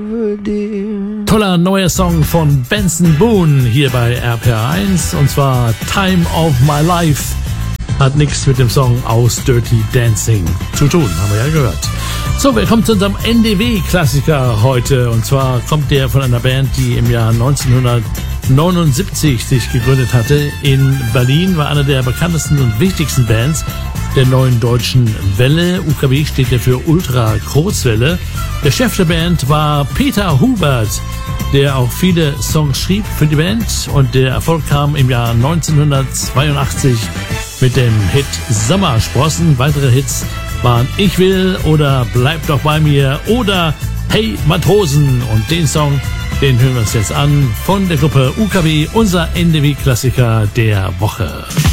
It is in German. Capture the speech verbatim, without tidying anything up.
Toller neuer Song von Benson Boone hier bei R P R eins und zwar Time of My Life. Hat nichts mit dem Song aus Dirty Dancing zu tun, haben wir ja gehört. So, wir kommen zu unserem N D W-Klassiker heute und zwar kommt der von einer Band, die im Jahr neunzehnhundertneunundsiebzig sich gegründet hatte. In Berlin war einer der bekanntesten und wichtigsten Bands der neuen deutschen Welle. U K W steht ja für Ultra Kurzwelle. Der Chef der Band war Peter Hubert, der auch viele Songs schrieb für die Band und der Erfolg kam im Jahr neunzehnhundertzweiundachtzig mit dem Hit Sommersprossen. Weitere Hits waren Ich will oder Bleib doch bei mir oder Hey Matrosen und den Song, den hören wir uns jetzt an von der Gruppe U K W, unser N D W-Klassiker der Woche.